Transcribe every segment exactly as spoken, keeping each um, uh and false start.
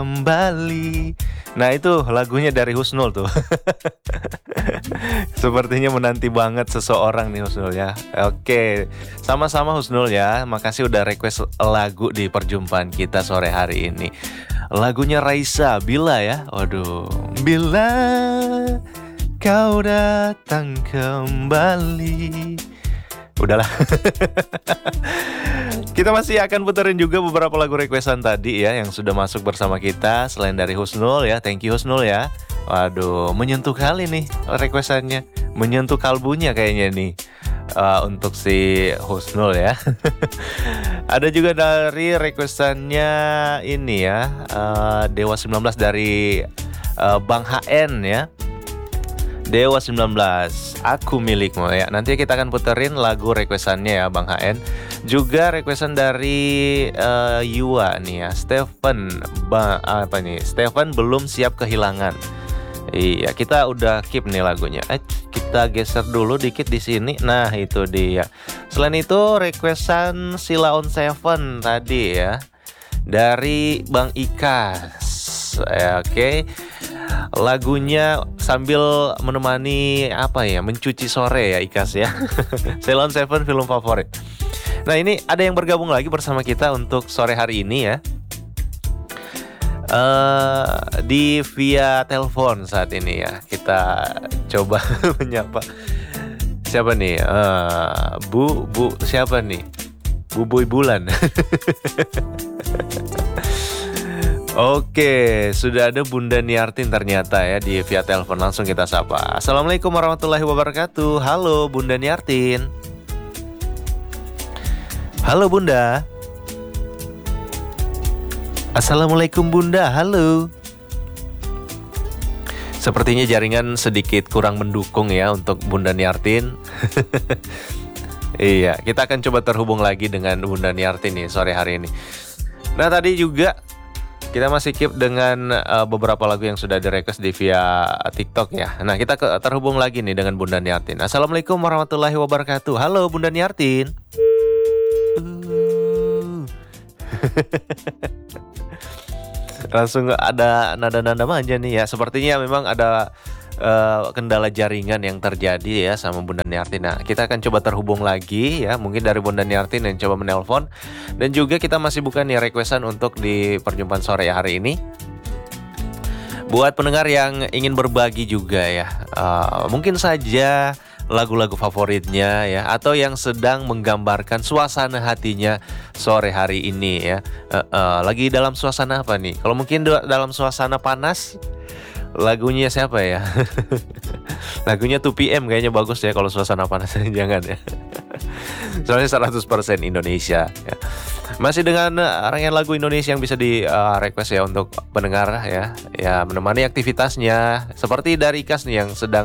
kembali. Nah itu lagunya dari Husnul tuh. Sepertinya menanti banget seseorang nih Husnul ya. Oke, sama-sama Husnul ya. Makasih udah request lagu di perjumpaan kita sore hari ini. Lagunya Raisa, Bila ya. Waduh, bila kau datang kembali. Udahlah. Kita masih akan puterin juga beberapa lagu requestan tadi ya, yang sudah masuk bersama kita. Selain dari Husnul ya, thank you Husnul ya. Waduh, menyentuh kali nih requestannya, menyentuh kalbunya kayaknya nih, uh, untuk si Husnul ya. Ada juga dari requestannya ini ya, uh, Dewa sembilan belas dari uh, Bang H N ya. Dewa sembilan belas, aku milikmu ya. Nanti kita akan puterin lagu requestannya ya Bang H N. Juga requestan dari uh, Yua nih ya, Stephen ba, apa nih? Stephen belum siap kehilangan. Iya, kita udah keep nih lagunya. Eh, kita geser dulu dikit di sini. Nah, itu dia. Selain itu requestan Sila on Seven tadi ya, dari Bang Ikas. Ya, oke. Okay. Lagunya sambil menemani apa ya, mencuci sore ya Ikas ya. Ceylon Seven film favorit. Nah ini ada yang bergabung lagi bersama kita untuk sore hari ini ya, uh, di via telepon saat ini ya. Kita coba menyapa. Siapa nih? Uh, Bu, Bu siapa nih? Bubuy Bulan. Oke, sudah ada Bunda Niartin ternyata ya di via telepon. Langsung kita sapa. Assalamualaikum warahmatullahi wabarakatuh. Halo Bunda Niartin. Halo Bunda. Assalamualaikum Bunda, halo. Sepertinya jaringan sedikit kurang mendukung ya untuk Bunda Niartin. Iya, kita akan coba terhubung lagi dengan Bunda Niartin nih sore hari ini. Nah tadi juga kita masih keep dengan uh, beberapa lagu yang sudah di-request di via TikTok ya. Nah kita ke, terhubung lagi nih dengan Bunda Niartin. Assalamualaikum warahmatullahi wabarakatuh. Halo Bunda Niartin. Uh. Langsung ada nada-nada manja nih ya. Sepertinya memang ada uh, kendala jaringan yang terjadi ya sama Bunda Niartin. Nah kita akan coba terhubung lagi ya, mungkin dari Bunda Niartin yang coba menelpon. Dan juga kita masih buka nih requestan untuk di perjumpaan sore hari ini. Buat pendengar yang ingin berbagi juga ya, uh, mungkin saja lagu-lagu favoritnya ya, atau yang sedang menggambarkan suasana hatinya sore hari ini ya. uh, uh, Lagi dalam suasana apa nih? Kalau mungkin dalam suasana panas, lagunya siapa ya? Lagunya two P M kayaknya bagus ya kalau suasana panas. Jangan ya. Soalnya seratus persen Indonesia ya. Masih dengan rangkaian lagu Indonesia yang bisa di uh, request ya untuk pendengar ya. Ya menemani aktivitasnya. Seperti dari Ikas nih yang sedang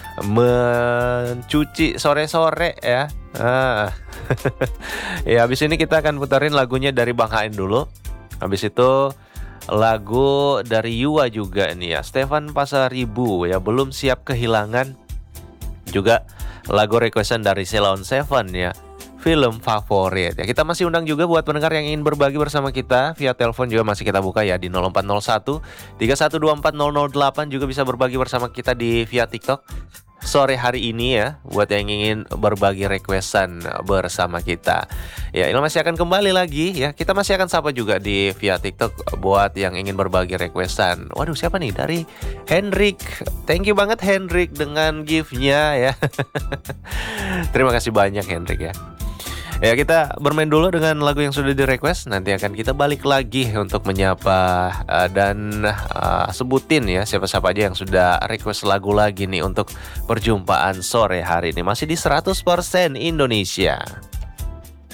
mencuci sore-sore ya. Ah. Ya habis ini kita akan putarin lagunya dari Bang H N dulu. Habis itu lagu dari Yua juga nih ya, Stefan Pasaribu ya, belum siap kehilangan. Juga lagu requestan dari Ceylon Seven ya, film favorit ya. Kita masih undang juga buat pendengar yang ingin berbagi bersama kita via telepon, juga masih kita buka ya di nol empat nol satu tiga satu dua empat nol nol delapan. Juga bisa berbagi bersama kita di via TikTok sore hari ini ya, buat yang ingin berbagi requestan bersama kita. Ya, ini masih akan kembali lagi ya. Kita masih akan sapa juga di via TikTok buat yang ingin berbagi requestan. Waduh, siapa nih? Dari Hendrik. Thank you banget Hendrik dengan gift-nya ya. Terima kasih banyak Hendrik ya. Ya, kita bermain dulu dengan lagu yang sudah di-request. Nanti akan kita balik lagi untuk menyapa uh, dan uh, sebutin ya siapa-siapa aja yang sudah request lagu lagi nih untuk perjumpaan sore hari ini. Masih di seratus persen Indonesia.